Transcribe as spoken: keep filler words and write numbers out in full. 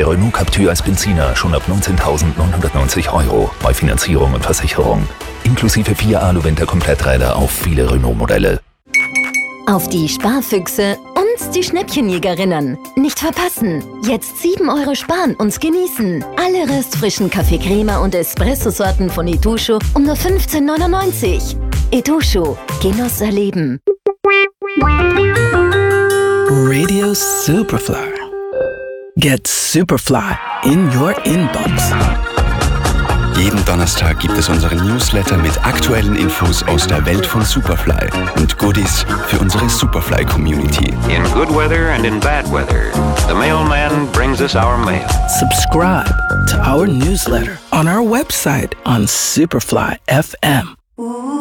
Der Renault Captur als Benziner schon ab neunzehntausendneunhundertneunzig Euro bei Finanzierung und Versicherung. Inklusive vier Alu-Winter-Kompletträder auf viele Renault-Modelle. Auf die Sparfüchse und die Schnäppchenjägerinnen. Nicht verpassen. Jetzt sieben Euro sparen und genießen. Alle restfrischen Kaffee Crema und Espresso-Sorten von Itochu um nur fünfzehn neunundneunzig. Itochu. Genuss erleben. Radio Superfly. Get Superfly in your inbox. Jeden Donnerstag gibt es unseren Newsletter mit aktuellen Infos aus der Welt von Superfly und Goodies für unsere Superfly-Community. In good weather and in bad weather, the mailman brings us our mail. Subscribe to our newsletter on our website on Superfly F M.